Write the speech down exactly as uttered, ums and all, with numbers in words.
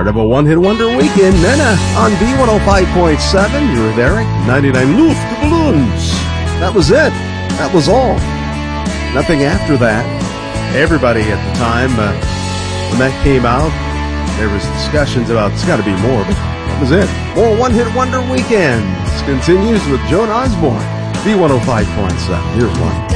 Part of a one-hit wonder weekend. Nena on B one oh five point seven. You're with Eric. ninety-nine Luftballons. That was it. That was all. Nothing after that. Everybody at the time, uh, when that came out, there was discussions about it's got to be more, but that was it. More one-hit wonder weekends continues with Joan Osborne. B one oh five point seven. Here's one.